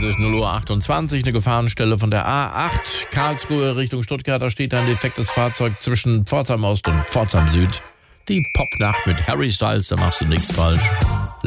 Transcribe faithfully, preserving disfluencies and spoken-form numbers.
ist null Uhr achtundzwanzig, eine Gefahrenstelle von der A acht, Karlsruhe Richtung Stuttgart. Da steht ein defektes Fahrzeug zwischen Pforzheim Ost und Pforzheim Süd. Die Popnacht mit Harry Styles, da machst du nichts falsch.